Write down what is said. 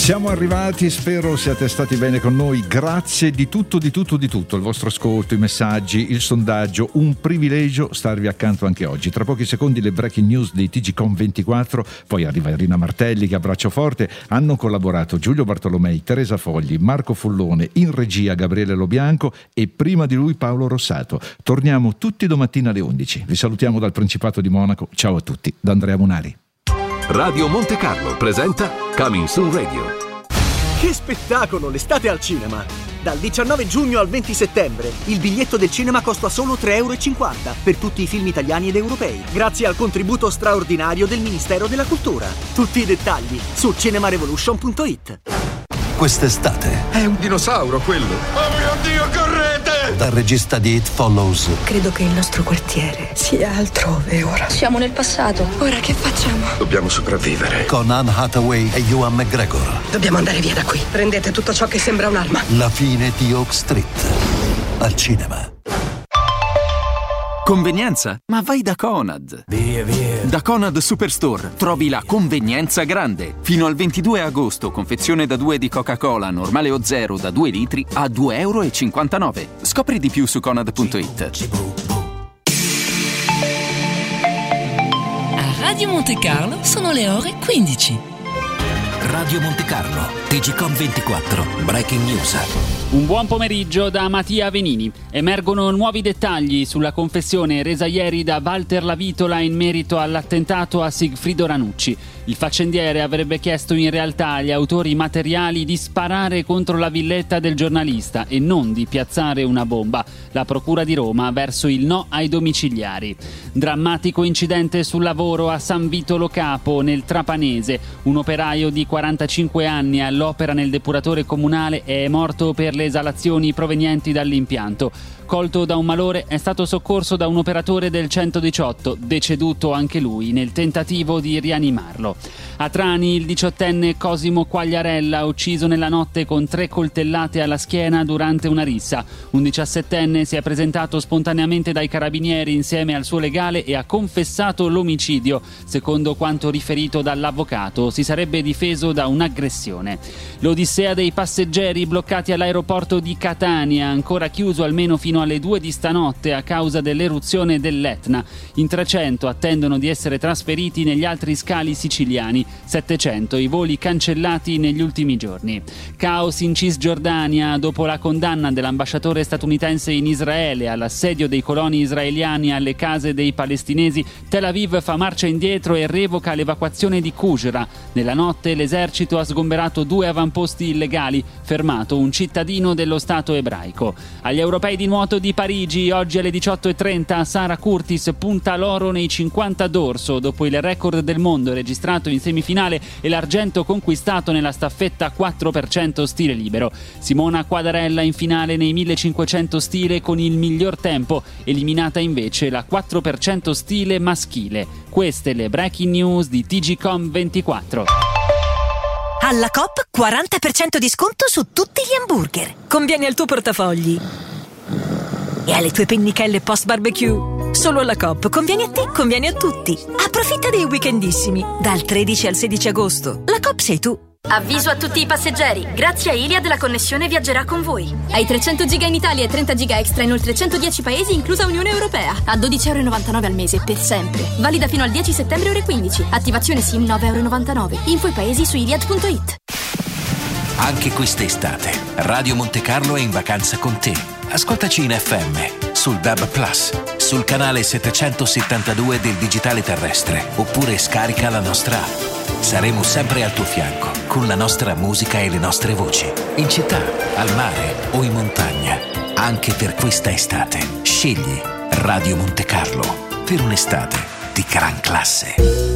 Siamo arrivati, spero siate stati bene con noi. Grazie di tutto, il vostro ascolto, i messaggi, il sondaggio, un privilegio starvi accanto anche oggi. Tra pochi secondi le breaking news di TGcom24, poi arriva Irina Martelli che abbraccio forte. Hanno collaborato Giulio Bartolomei, Teresa Fogli, Marco Fullone, in regia Gabriele Lobianco e prima di lui Paolo Rossato. Torniamo tutti domattina alle 11. Vi salutiamo dal Principato di Monaco. Ciao a tutti, da Andrea Munari. Radio Monte Carlo presenta Coming Soon Radio. Che spettacolo, l'estate al cinema! Dal 19 giugno al 20 settembre il biglietto del cinema costa solo €3,50 per tutti i film italiani ed europei, grazie al contributo straordinario del Ministero della Cultura. Tutti i dettagli su cinemarevolution.it. Quest'estate è un dinosauro quello. Oh mio Dio, correte! Dal regista di It Follows. Credo che il nostro quartiere sia altrove ora. Siamo nel passato. Ora che facciamo? Dobbiamo sopravvivere. Con Anne Hathaway e Ewan McGregor. Dobbiamo andare via da qui. Prendete tutto ciò che sembra un'arma. La fine di Oak Street. Al cinema. Convenienza? Ma vai da Conad. Via. Da Conad Superstore trovi la convenienza grande. Fino al 22 agosto, confezione da 2 di Coca-Cola, normale o zero, da 2 litri a €2,59. Scopri di più su conad.it. A Radio Monte Carlo sono le ore 15. Radio Monte Carlo, TGcom24, Breaking News. Un buon pomeriggio da Mattia Venini. Emergono nuovi dettagli sulla confessione resa ieri da Walter Lavitola in merito all'attentato a Sigfrido Ranucci. Il faccendiere avrebbe chiesto in realtà agli autori materiali di sparare contro la villetta del giornalista e non di piazzare una bomba. La Procura di Roma verso il no ai domiciliari. Drammatico incidente sul lavoro a San Vito Lo Capo, nel Trapanese. Un operaio di 45 anni all'opera nel depuratore comunale è morto per le esalazioni provenienti dall'impianto. Colto da un malore, è stato soccorso da un operatore del 118, deceduto anche lui nel tentativo di rianimarlo. A Trani il 18enne Cosimo Quagliarella, ucciso nella notte con 3 coltellate alla schiena durante una rissa. Un 17enne si è presentato spontaneamente dai carabinieri insieme al suo legale e ha confessato l'omicidio. Secondo quanto riferito dall'avvocato, si sarebbe difeso da un'aggressione. L'odissea dei passeggeri bloccati all'aeroporto di Catania, ancora chiuso almeno fino alle 2 di stanotte a causa dell'eruzione dell'Etna. In 300 attendono di essere trasferiti negli altri scali siciliani, 700 i voli cancellati negli ultimi giorni. Caos in Cisgiordania dopo la condanna dell'ambasciatore statunitense in Israele all'assedio dei coloni israeliani alle case dei palestinesi. Tel Aviv fa marcia indietro e revoca l'evacuazione di Qusra. Nella notte l'esercito ha sgomberato 2 avamposti illegali, fermato un cittadino dello Stato ebraico. Agli europei di nuoto di Parigi, oggi alle 18:30 Sara Curtis punta l'oro nei 50 dorso dopo il record del mondo registrato in semifinale e l'argento conquistato nella staffetta 4% stile libero. Simona Quadarella in finale nei 1500 stile con il miglior tempo, eliminata invece la 4% stile maschile. Queste le breaking news di TGcom24. Alla Coop 40% di sconto su tutti gli hamburger. Conviene al tuo portafogli e alle tue pennichelle post barbecue. Solo alla Coop conviene a te, conviene a tutti. Approfitta dei weekendissimi dal 13 al 16 agosto. La Coop sei tu. Avviso a tutti i passeggeri, grazie a Iliad la connessione viaggerà con voi. Hai 300 giga in Italia e 30 giga extra in oltre 110 paesi, inclusa Unione Europea. A €12,99 al mese per sempre. Valida fino al 10 settembre ore 15. Attivazione SIM €9,99. Info i paesi su iliad.it. Anche quest'estate Radio Monte Carlo è in vacanza con te. Ascoltaci in FM, sul DAB+, sul canale 772 del digitale terrestre, oppure scarica la nostra app. Saremo sempre al tuo fianco, con la nostra musica e le nostre voci. In città, al mare o in montagna. Anche per questa estate. Scegli Radio Monte Carlo per un'estate di gran classe.